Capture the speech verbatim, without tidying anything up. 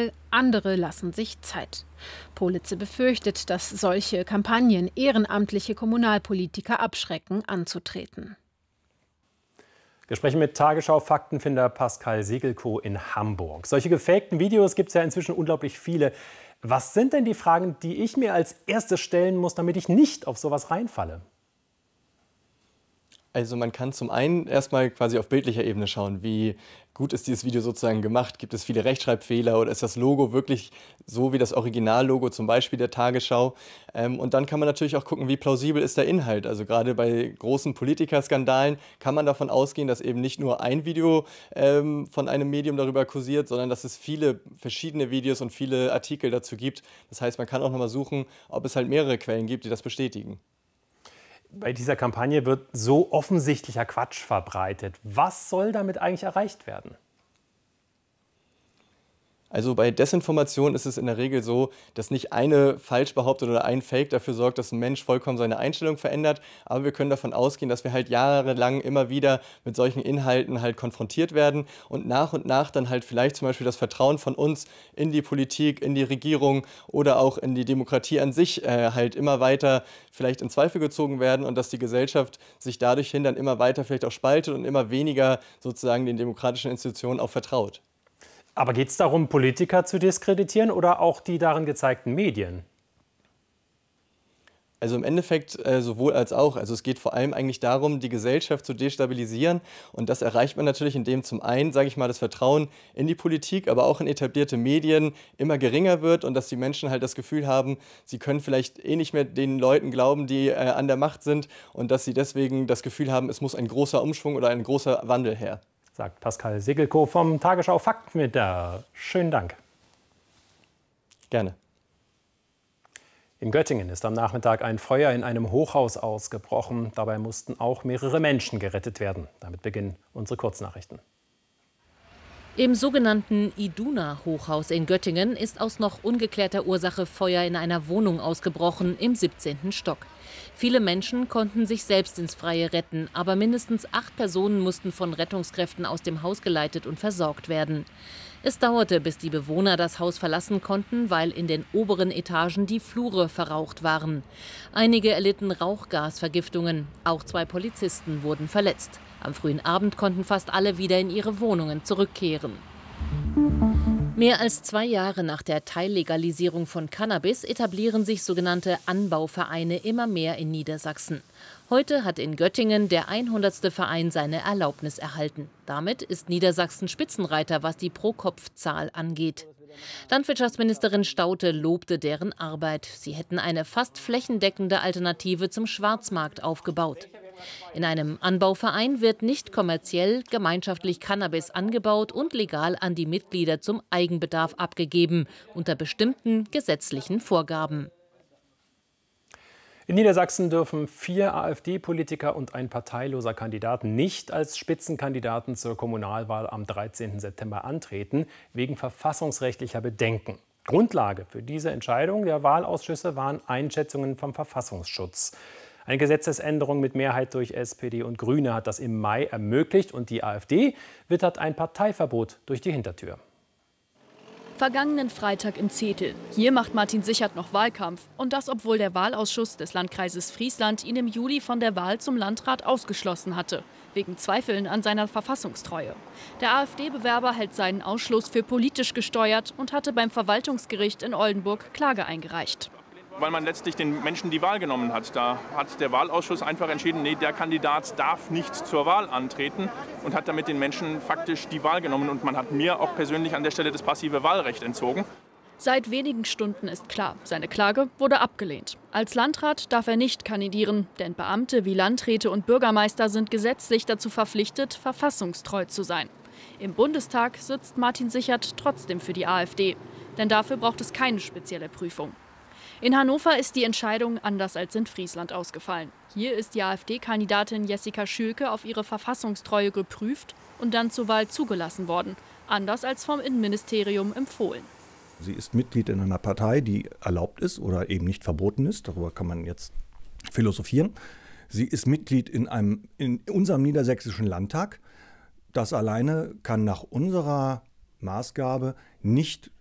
schnell, andere lassen sich Zeit. Politze befürchtet, dass solche Kampagnen ehrenamtliche Kommunalpolitiker abschrecken, anzutreten. Wir sprechen mit Tagesschau-Faktenfinder Pascal Segelkow in Hamburg. Solche gefakten Videos gibt es ja inzwischen unglaublich viele. Was sind denn die Fragen, die ich mir als erstes stellen muss, damit ich nicht auf sowas reinfalle? Also man kann zum einen erstmal quasi auf bildlicher Ebene schauen, wie gut ist dieses Video sozusagen gemacht, gibt es viele Rechtschreibfehler oder ist das Logo wirklich so wie das Originallogo zum Beispiel der Tagesschau. Ähm, und dann kann man natürlich auch gucken, wie plausibel ist der Inhalt. Also gerade bei großen Politikerskandalen kann man davon ausgehen, dass eben nicht nur ein Video ähm, von einem Medium darüber kursiert, sondern dass es viele verschiedene Videos und viele Artikel dazu gibt. Das heißt, man kann auch nochmal suchen, ob es halt mehrere Quellen gibt, die das bestätigen. Bei dieser Kampagne wird so offensichtlicher Quatsch verbreitet. Was soll damit eigentlich erreicht werden? Also bei Desinformation ist es in der Regel so, dass nicht eine Falschbehauptung oder ein Fake dafür sorgt, dass ein Mensch vollkommen seine Einstellung verändert. Aber wir können davon ausgehen, dass wir halt jahrelang immer wieder mit solchen Inhalten halt konfrontiert werden und nach und nach dann halt vielleicht zum Beispiel das Vertrauen von uns in die Politik, in die Regierung oder auch in die Demokratie an sich äh, halt immer weiter vielleicht in Zweifel gezogen werden und dass die Gesellschaft sich dadurch hin dann immer weiter vielleicht auch spaltet und immer weniger sozusagen den demokratischen Institutionen auch vertraut. Aber geht es darum, Politiker zu diskreditieren oder auch die darin gezeigten Medien? Also im Endeffekt äh, sowohl als auch. Also es geht vor allem eigentlich darum, die Gesellschaft zu destabilisieren. Und das erreicht man natürlich, indem zum einen, sage ich mal, das Vertrauen in die Politik, aber auch in etablierte Medien immer geringer wird und dass die Menschen halt das Gefühl haben, sie können vielleicht eh nicht mehr den Leuten glauben, die äh, an der Macht sind und dass sie deswegen das Gefühl haben, es muss ein großer Umschwung oder ein großer Wandel her. Sagt Pascal Segelkow vom Tagesschau Faktenfinder. Schönen Dank. Gerne. In Göttingen ist am Nachmittag ein Feuer in einem Hochhaus ausgebrochen. Dabei mussten auch mehrere Menschen gerettet werden. Damit beginnen unsere Kurznachrichten. Im sogenannten Iduna-Hochhaus in Göttingen ist aus noch ungeklärter Ursache Feuer in einer Wohnung ausgebrochen im siebzehnten Stock. Viele Menschen konnten sich selbst ins Freie retten, aber mindestens acht Personen mussten von Rettungskräften aus dem Haus geleitet und versorgt werden. Es dauerte, bis die Bewohner das Haus verlassen konnten, weil in den oberen Etagen die Flure verraucht waren. Einige erlitten Rauchgasvergiftungen, auch zwei Polizisten wurden verletzt. Am frühen Abend konnten fast alle wieder in ihre Wohnungen zurückkehren. Mehr als zwei Jahre nach der Teillegalisierung von Cannabis etablieren sich sogenannte Anbauvereine immer mehr in Niedersachsen. Heute hat in Göttingen der hundertste Verein seine Erlaubnis erhalten. Damit ist Niedersachsen Spitzenreiter, was die Pro-Kopf-Zahl angeht. Landwirtschaftsministerin Staudte lobte deren Arbeit. Sie hätten eine fast flächendeckende Alternative zum Schwarzmarkt aufgebaut. In einem Anbauverein wird nicht kommerziell gemeinschaftlich Cannabis angebaut und legal an die Mitglieder zum Eigenbedarf abgegeben, unter bestimmten gesetzlichen Vorgaben. In Niedersachsen dürfen vier AfD-Politiker und ein parteiloser Kandidat nicht als Spitzenkandidaten zur Kommunalwahl am dreizehnten September antreten, wegen verfassungsrechtlicher Bedenken. Grundlage für diese Entscheidung der Wahlausschüsse waren Einschätzungen vom Verfassungsschutz. Eine Gesetzesänderung mit Mehrheit durch S P D und Grüne hat das im Mai ermöglicht und die AfD wittert ein Parteiverbot durch die Hintertür. Vergangenen Freitag in Zetel. Hier macht Martin Sichert noch Wahlkampf. Und das, obwohl der Wahlausschuss des Landkreises Friesland ihn im Juli von der Wahl zum Landrat ausgeschlossen hatte. Wegen Zweifeln an seiner Verfassungstreue. Der AfD-Bewerber hält seinen Ausschluss für politisch gesteuert und hatte beim Verwaltungsgericht in Oldenburg Klage eingereicht. Weil man letztlich den Menschen die Wahl genommen hat. Da hat der Wahlausschuss einfach entschieden, nee, der Kandidat darf nicht zur Wahl antreten und hat damit den Menschen faktisch die Wahl genommen. Und man hat mir auch persönlich an der Stelle das passive Wahlrecht entzogen. Seit wenigen Stunden ist klar, seine Klage wurde abgelehnt. Als Landrat darf er nicht kandidieren, denn Beamte wie Landräte und Bürgermeister sind gesetzlich dazu verpflichtet, verfassungstreu zu sein. Im Bundestag sitzt Martin Sichert trotzdem für die AfD, denn dafür braucht es keine spezielle Prüfung. In Hannover ist die Entscheidung anders als in Friesland ausgefallen. Hier ist die AfD-Kandidatin Jessica Schülke auf ihre Verfassungstreue geprüft und dann zur Wahl zugelassen worden, anders als vom Innenministerium empfohlen. Sie ist Mitglied in einer Partei, die erlaubt ist oder eben nicht verboten ist. Darüber kann man jetzt philosophieren. Sie ist Mitglied in, einem, in unserem niedersächsischen Landtag. Das alleine kann nach unserer Maßgabe nicht